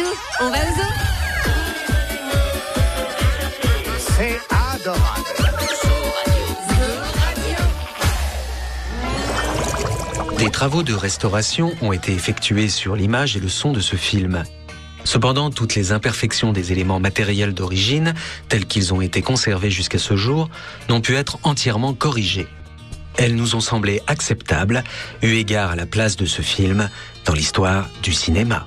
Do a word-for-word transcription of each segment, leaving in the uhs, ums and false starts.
nous, on va au zoo. C'est adorable. Des travaux de restauration ont été effectués sur l'image et le son de ce film. Cependant, toutes les imperfections des éléments matériels d'origine, tels qu'ils ont été conservés jusqu'à ce jour, n'ont pu être entièrement corrigées. Elles nous ont semblé acceptables, eu égard à la place de ce film dans l'histoire du cinéma.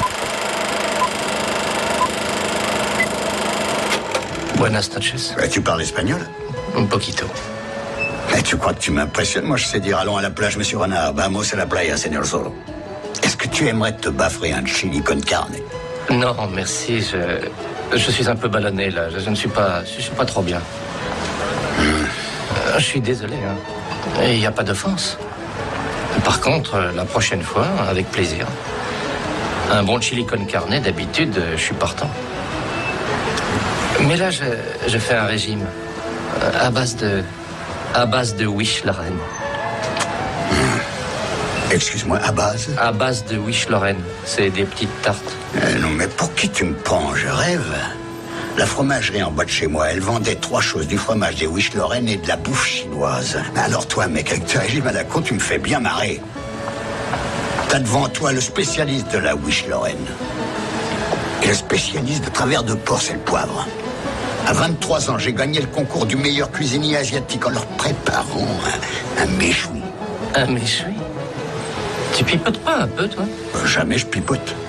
Buenas noches. Bah, tu parles espagnol? Un poquito. Mais tu crois que tu m'impressionnes? Moi, je sais dire allons à la plage, monsieur Renard. Vamos a la playa, señor Zorro. Est-ce que tu aimerais te baffrer un chili con carne? Non, merci. Je, je suis un peu ballonné, là. Je, je ne suis pas, je suis pas trop bien. Mmh. Euh, je suis désolé. Hein. Il n'y a pas d'offense. Par contre, la prochaine fois, avec plaisir. Un bon chili con carne, d'habitude, je suis partant. Mais là, je, je fais un régime à base de, à base de Wish Lorraine. Excuse-moi, à base? À base de Wish Lorraine. C'est des petites tartes. Euh, non, mais pour qui tu me prends? Je rêve. La fromagerie en bas de chez moi, elle vendait trois choses, du fromage, des Wish Lorraine et de la bouffe chinoise. Alors toi, mec, avec ton régime à la con, tu me fais bien marrer. T'as devant toi le spécialiste de la Wish Lorraine. Et le spécialiste de travers de porc, c'est le poivre. À vingt-trois ans, j'ai gagné le concours du meilleur cuisinier asiatique en leur préparant un, un méchoui. Un méchoui? Tu pipotes pas un peu, toi? Jamais je pipote.